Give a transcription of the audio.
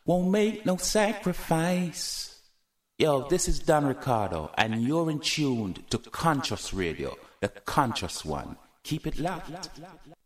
won't make no sacrifice. Yo, this is Don Ricardo, and you're in tuned to Conscious Radio, the conscious one. Keep it locked.